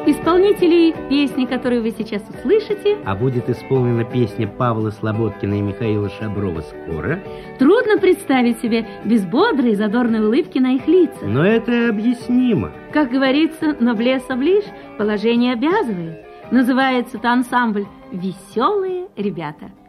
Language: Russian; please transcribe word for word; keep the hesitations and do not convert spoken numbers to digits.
Исполнителей песни, которую вы сейчас услышите, а будет исполнена песня Павла Слободкина и Михаила Шаброва скоро, трудно представить себе без бодрой и задорной улыбки на их лицах. Но это объяснимо. Как говорится, noblesse oblige, положение обязывает. Называется-то ансамбль «Веселые ребята».